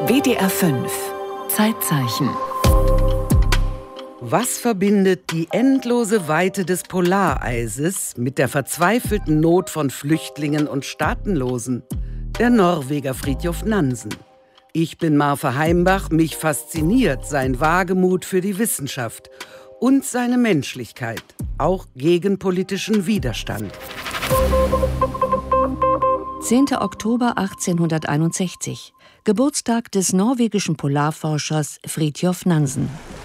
WDR 5 Zeitzeichen. Was verbindet die endlose Weite des Polareises mit der verzweifelten Not von Flüchtlingen und Staatenlosen? Der Norweger Fridtjof Nansen. Ich bin Marfa Heimbach, mich fasziniert sein Wagemut für die Wissenschaft und seine Menschlichkeit, auch gegen politischen Widerstand. 10. Oktober 1861, Geburtstag des norwegischen Polarforschers Fridtjof Nansen.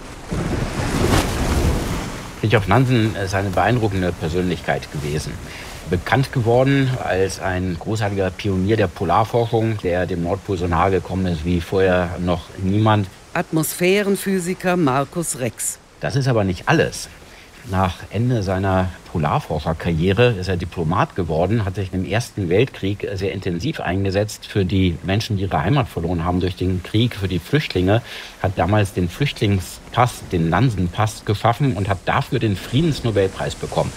Fridtjof Nansen ist eine beeindruckende Persönlichkeit gewesen. Bekannt geworden als ein großartiger Pionier der Polarforschung, der dem Nordpol so nahe gekommen ist wie vorher noch niemand. Atmosphärenphysiker Markus Rex. Das ist aber nicht alles. Nach Ende seiner Polarforscherkarriere ist er Diplomat geworden, hat sich im Ersten Weltkrieg sehr intensiv eingesetzt für die Menschen, die ihre Heimat verloren haben durch den Krieg, für die Flüchtlinge, hat damals den Flüchtlingspass, den Nansen-Pass geschaffen und hat dafür den Friedensnobelpreis bekommen.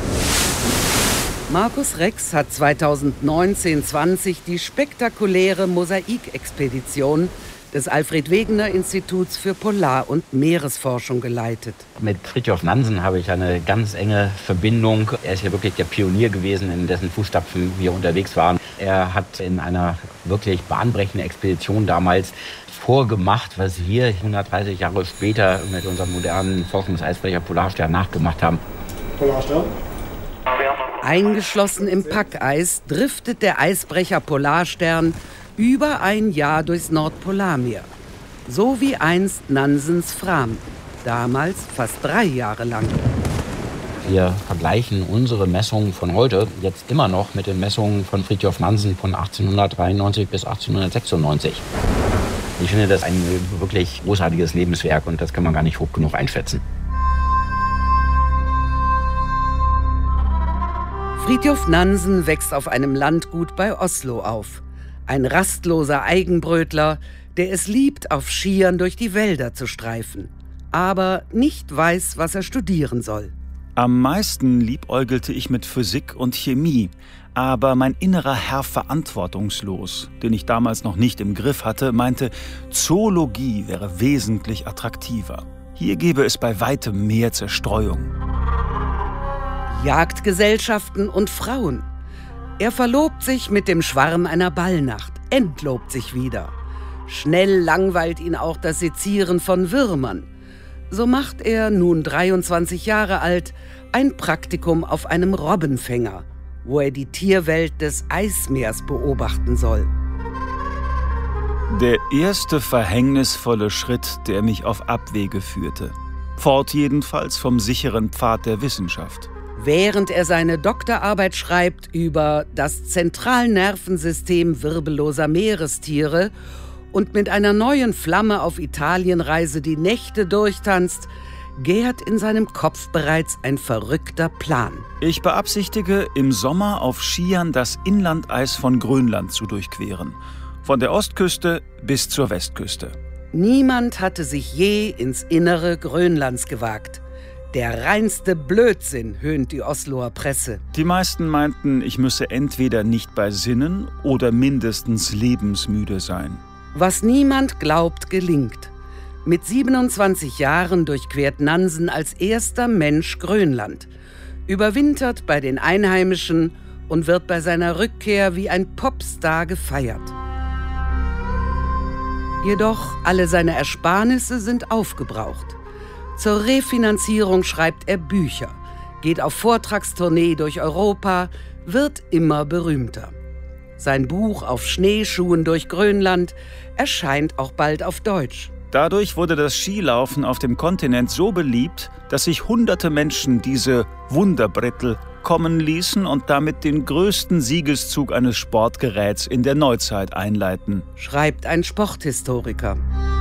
Markus Rex hat 2019/20 die spektakuläre Mosaikexpedition des Alfred-Wegener-Instituts für Polar- und Meeresforschung geleitet. Mit Fridtjof Nansen habe ich eine ganz enge Verbindung. Er ist ja wirklich der Pionier gewesen, in dessen Fußstapfen wir unterwegs waren. Er hat in einer wirklich bahnbrechenden Expedition damals vorgemacht, was wir 130 Jahre später mit unserem modernen Forschungseisbrecher Polarstern nachgemacht haben. Polarstern? Eingeschlossen im Packeis driftet der Eisbrecher Polarstern über ein Jahr durchs Nordpolarmeer. So wie einst Nansens Fram, damals fast 3 Jahre lang. Wir vergleichen unsere Messungen von heute jetzt immer noch mit den Messungen von Fridtjof Nansen von 1893 bis 1896. Ich finde das ein wirklich großartiges Lebenswerk und das kann man gar nicht hoch genug einschätzen. Fridtjof Nansen wächst auf einem Landgut bei Oslo auf. Ein rastloser Eigenbrötler, der es liebt, auf Skiern durch die Wälder zu streifen, aber nicht weiß, was er studieren soll. Am meisten liebäugelte ich mit Physik und Chemie, aber mein innerer Herr verantwortungslos, den ich damals noch nicht im Griff hatte, meinte, Zoologie wäre wesentlich attraktiver. Hier gäbe es bei weitem mehr Zerstreuung. Jagdgesellschaften und Frauen. Er verlobt sich mit dem Schwarm einer Ballnacht, entlobt sich wieder. Schnell langweilt ihn auch das Sezieren von Würmern. So macht er, nun 23 Jahre alt, ein Praktikum auf einem Robbenfänger, wo er die Tierwelt des Eismeers beobachten soll. Der erste verhängnisvolle Schritt, der mich auf Abwege führte. Fort jedenfalls vom sicheren Pfad der Wissenschaft. Während er seine Doktorarbeit schreibt über das Zentralnervensystem wirbelloser Meerestiere und mit einer neuen Flamme auf Italienreise die Nächte durchtanzt, gärt in seinem Kopf bereits ein verrückter Plan. Ich beabsichtige, im Sommer auf Skiern das Inlandeis von Grönland zu durchqueren. Von der Ostküste bis zur Westküste. Niemand hatte sich je ins Innere Grönlands gewagt. Der reinste Blödsinn, höhnt die Osloer Presse. Die meisten meinten, ich müsse entweder nicht bei Sinnen oder mindestens lebensmüde sein. Was niemand glaubt, gelingt. Mit 27 Jahren durchquert Nansen als erster Mensch Grönland, überwintert bei den Einheimischen und wird bei seiner Rückkehr wie ein Popstar gefeiert. Jedoch alle seine Ersparnisse sind aufgebraucht. Zur Refinanzierung schreibt er Bücher, geht auf Vortragstournee durch Europa, wird immer berühmter. Sein Buch Auf Schneeschuhen durch Grönland erscheint auch bald auf Deutsch. Dadurch wurde das Skilaufen auf dem Kontinent so beliebt, dass sich hunderte Menschen diese Wunderbrettel kommen ließen und damit den größten Siegeszug eines Sportgeräts in der Neuzeit einleiten, schreibt ein Sporthistoriker.